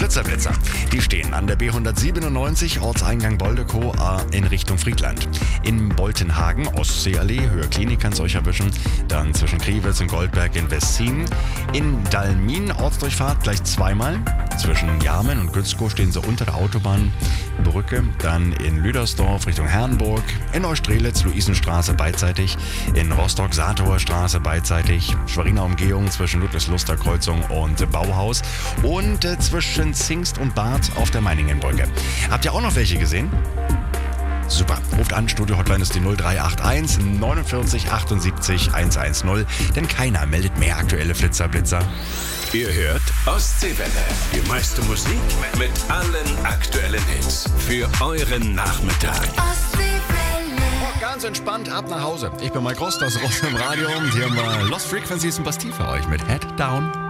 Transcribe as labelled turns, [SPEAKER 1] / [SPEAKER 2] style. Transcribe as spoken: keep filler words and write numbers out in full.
[SPEAKER 1] Flitzer-Blitzer. Die stehen an der B hundertsiebenundneunzig, Ortseingang Boldekow in Richtung Friedland. In Boltenhagen, Ostseeallee, Höhe Klinik kann es euch erwischen. Dann zwischen Kriwitz und Goldberg in Westzien. In Dalmin, Ortsdurchfahrt gleich zweimal. Zwischen Jarmen und Gützkow stehen sie unter der Autobahnbrücke. Dann in Lüdersdorf Richtung Herrenburg. In Neustrelitz, Luisenstraße beidseitig. In Rostock, Saathower Straße beidseitig. Schweriner Umgehung zwischen Ludwigsluster Kreuzung und Bauhaus. Und äh, zwischen Zingst und Barth auf der Meiningenbrücke. Habt ihr auch noch welche gesehen? Super. Ruft an, Studio-Hotline ist die null drei acht eins neunundvierzig achtundsiebzig hundertzehn, denn keiner meldet mehr aktuelle Flitzer-Blitzer.
[SPEAKER 2] Ihr hört Ostseewelle. Die meiste Musik mit allen aktuellen Hits für euren Nachmittag.
[SPEAKER 1] Oh, ganz entspannt, ab nach Hause. Ich bin Mike Rost, das Rost im Radio. Und hier haben wir Lost Frequencies und Bastille für euch mit Head Down.